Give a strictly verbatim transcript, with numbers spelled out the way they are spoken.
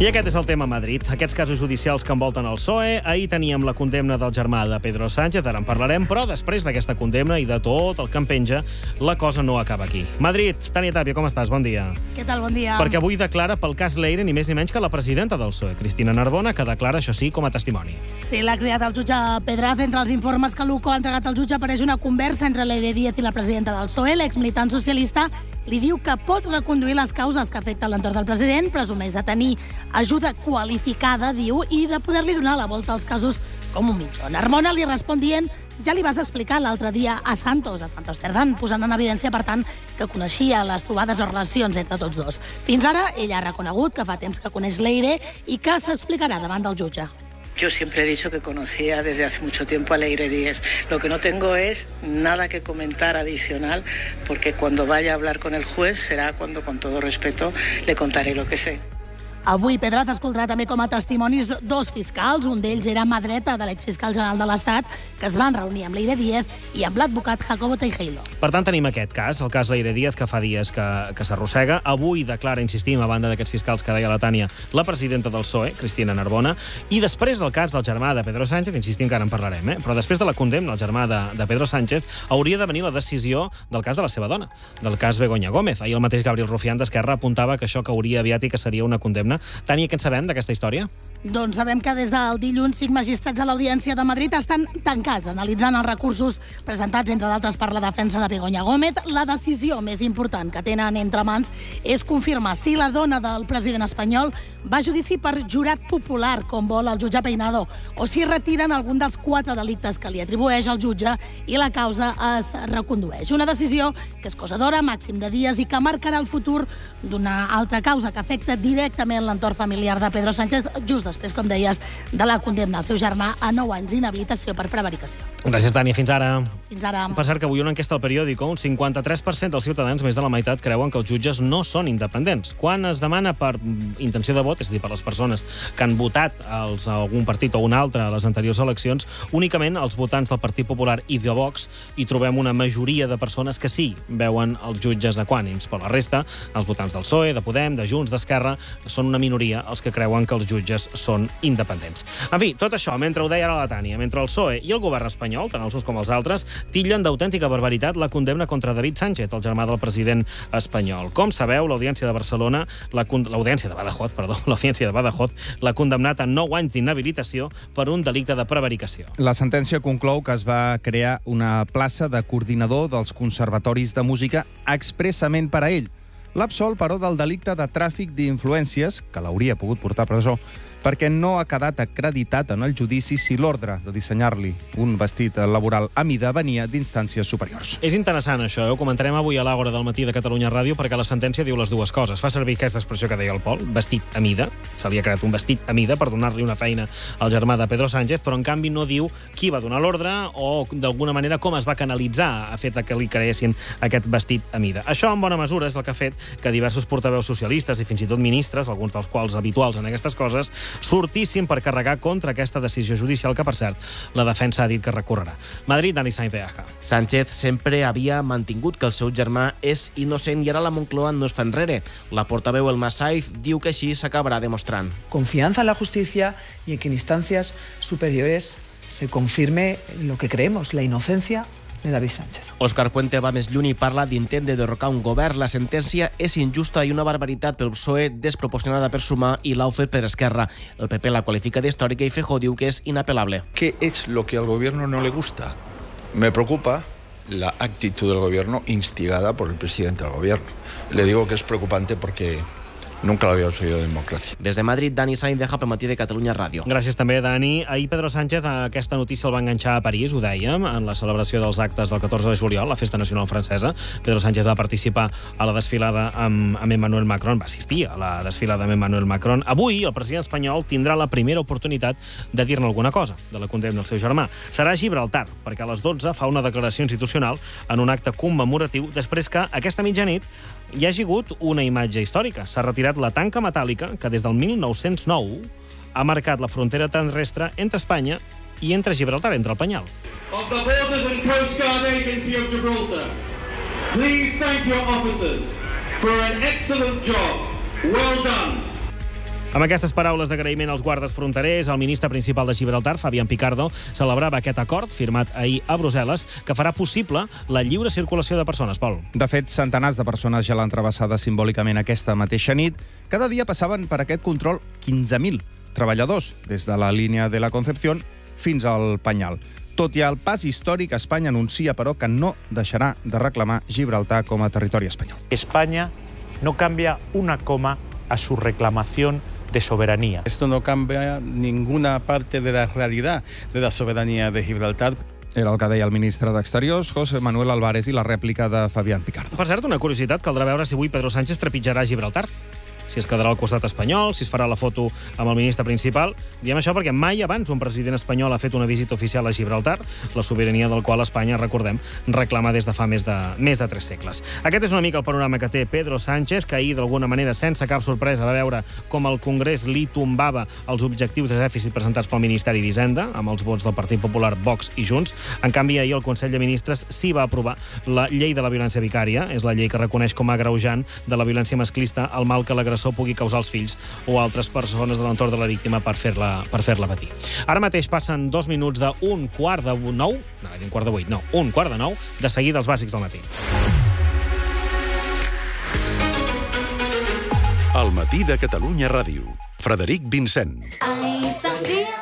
I aquest és el tema Madrid. Aquests casos judicials que envolten el P S O E. Ahir teníem la condemna del germà de Pedro Sánchez, ara en parlarem, però després d'aquesta condemna i de tot el que en penja, la cosa no acaba aquí. Madrid, Tània Tàpia, com estàs? Bon dia. Què tal? Bon dia. Perquè avui declara pel cas Leire ni més ni menys que la presidenta del P S O E, Cristina Narbona, que declara, això sí, com a testimoni. Sí, l'ha cridat el jutge Pedraz. Entre els informes que l'U C O ha entregat al jutge apareix una conversa entre Leire Díaz i la presidenta del P S O E. L'exmilitant socialista li diu que pot reconduir les causes que afecten l'entorn del president, presumeix de tenir ajuda qualificada, diu, i de poder-li donar la volta als casos com un mitjó. Narbona li respon dient: ja li vas explicar l'altre dia a Santos, a Santos Cerdán, posant en evidència, per tant, que coneixia les trobades o relacions entre tots dos. Fins ara, ella ha reconegut que fa temps que coneix Leire i que s'explicarà davant del jutge. Yo siempre he dicho que conocía desde hace mucho tiempo a Leire Díaz. Lo que no tengo es nada que comentar adicional, porque cuando vaya a hablar con el juez será cuando, con todo respeto, le contaré lo que sé. Avui Pedraz escoltarà també com a testimonis dos fiscals. Un d'ells era mà dreta de l'exfiscal general de l'Estat, que es van reunir amb Leire Díaz i amb l'advocat Jacobo Teijeiro. Per tant, tenim aquest cas, el cas Leire Díaz, que fa dies que, que s'arrossega. Avui declara, insistim, a banda d'aquests fiscals que deia la Tània, la presidenta del P S O E, Cristina Narbona, i després del cas del germà de Pedro Sánchez, insistim que ara en parlarem, eh? però després de la condemna al germà de, de Pedro Sánchez, hauria de venir la decisió del cas de la seva dona, del cas Begoña Gómez. Ahir el mateix Gabriel Rufián d'Esquerra apuntava que això cauria aviat i que seria una condemna. Tània, què en sabem d'aquesta història? Doncs sabem que des del dilluns cinc magistrats a l'Audiència de Madrid estan tancats, analitzant els recursos presentats, entre d'altres, per la defensa de Begoña Gómez. La decisió més important que tenen entre mans és confirmar si la dona del president espanyol va a judici per jurat popular, com vol el jutge Peinado, o si retiren algun dels quatre delictes que li atribueix el jutge i la causa es recondueix. Una decisió que és cosa d'hora, màxim de dies, i que marcarà el futur d'una altra causa que afecta directament l'entorn familiar de Pedro Sánchez, just després, com deies, de la condemna al seu germà a nou anys d'inhabilitació per prevaricació. Gràcies, Tània. Fins ara. Fins ara. Per cert, que avui una enquesta al periòdico, un cinquanta-tres per cent dels ciutadans, més de la meitat, creuen que els jutges no són independents. Quan es demana per intenció de vot, és a dir, per les persones que han votat els, algun partit o un altre a les anteriors eleccions, únicament els votants del Partit Popular i de Vox hi trobem una majoria de persones que sí veuen els jutges equànims, però la resta, els votants del P S O E, de Podem, de Junts, d'Esquerra, són una minoria els que creuen que els jutges són independents. En fi, tot això, mentre ho deia ara la Tània, mentre el P S O E i el govern espanyol, tant els uns com els altres, titllen d'autèntica barbaritat la condemna contra David Sánchez, el germà del president espanyol. Com sabeu, l'Audiència de Barcelona, l'Audiència de Badajoz, perdó, l'Audiència de Badajoz, l'ha condemnat a nou anys d'inhabilitació per un delicte de prevaricació. La sentència conclou que es va crear una plaça de coordinador dels conservatoris de música expressament per a ell. L'absol, però, del delicte de tràfic d'influències, que l'hauria pogut portar a presó, perquè no ha quedat acreditat en el judici si l'ordre de dissenyar-li un vestit laboral a mida venia d'instàncies superiors. És interessant això, eh? Ho comentarem avui a l'Àgora del matí de Catalunya Ràdio, perquè la sentència diu les dues coses. Fa servir aquesta expressió que deia el Pol, vestit a mida, se li ha creat un vestit a mida per donar-li una feina al germà de Pedro Sánchez, però en canvi no diu qui va donar l'ordre o d'alguna manera com es va canalitzar a fet que li creessin aquest vestit a mida. Això, en bona mesura, és el que ha fet que diversos portaveus socialistes i fins i tot ministres, alguns dels quals habituals en aquestes coses, sortíssim per carregar contra aquesta decisió judicial que, per cert, la defensa ha dit que recorrerà. Madrid, Dani Sainz de Aja. Sánchez sempre havia mantingut que el seu germà és innocent i ara la Moncloa no es fa enrere. La portaveu Elma Saiz diu que així s'acabarà demostrant. Confianza en la justicia y en que en instancias superiores se confirme lo que creemos, la inocencia de David Sánchez. Òscar Puente va més lluny i parla d'intent de derrocar un govern. La sentència és injusta i una barbaritat pel P S O E, desproporcionada per Sumar i l'A U C per Esquerra. El P P la qualifica d'històrica i Feijóo diu que és inapelable. ¿Qué es lo que al gobierno no le gusta? Me preocupa la actitud del gobierno instigada por el presidente del gobierno. Le digo que es preocupante porque nunca lo habíamos oído de democracia. Des de Madrid, Dani Sainz de Aja pel matí de Catalunya Ràdio. Gràcies també, Dani. Ahir Pedro Sánchez aquesta notícia el va enganxar a París, ho dèiem, en la celebració dels actes del catorze de juliol, la Festa Nacional Francesa. Pedro Sánchez va participar a la desfilada amb, amb Emmanuel Macron, va assistir a la desfilada amb Emmanuel Macron. Avui, el president espanyol tindrà la primera oportunitat de dir-ne alguna cosa de la condemna al seu germà. Serà a Gibraltar, perquè a les dotze fa una declaració institucional en un acte commemoratiu després que aquesta mitjanit hi ha hagut una imatge històrica. S'ha retirat la tanca metàl·lica que des del mil nou-cents nou ha marcat la frontera terrestre entre Espanya i entre Gibraltar, entre el Penyal. Of the Borders and Coast Guard Agency of Gibraltar, please thank your officers for an excellent job. Well done. Amb aquestes paraules d'agraïment als guardes fronterers, el ministre principal de Gibraltar, Fabián Picardo, celebrava aquest acord, firmat ahir a Brussel·les, que farà possible la lliure circulació de persones, Pol. De fet, centenars de persones ja l'han travessada simbòlicament aquesta mateixa nit. Cada dia passaven per aquest control quinze mil treballadors, des de la línia de la Concepción fins al Penyal. Tot i el pas històric, Espanya anuncia, però, que no deixarà de reclamar Gibraltar com a territori espanyol. España no cambia una coma a su reclamación de soberanía. Esto no cambia ninguna parte de la realidad de la soberanía de Gibraltar. Era el que deia el ministre d'Exteriors, José Manuel Álvarez, i la rèplica de Fabián Picardo. Per cert, una curiositat, caldrà veure si avui Pedro Sánchez trepitjarà Gibraltar. Si es quedarà al costat espanyol, si es farà la foto amb el ministre principal. Diem això perquè mai abans un president espanyol ha fet una visita oficial a Gibraltar, la sobirania del qual Espanya, recordem, reclama des de fa més de, més de tres segles. Aquest és una mica el panorama que té Pedro Sánchez, que ahir, d'alguna manera, sense cap sorpresa, va veure com el Congrés li tombava els objectius de dèficit presentats pel Ministeri d'Hisenda, amb els vots del Partit Popular, Vox i Junts. En canvi, ahir el Consell de Ministres sí va aprovar la llei de la violència vicària. És la llei que reconeix com a agreujant de la violència masclista el mal que l'agressor pugui causar als fills o altres persones de l'entorn de la víctima per fer-la per fer-la patir. Ara mateix passen dos minuts d'un quart de nou, no, un quart de vuit, no, un quart de nou, de seguida els bàsics del matí. El matí de Catalunya Ràdio. Frederic Vincent. Ai, sentia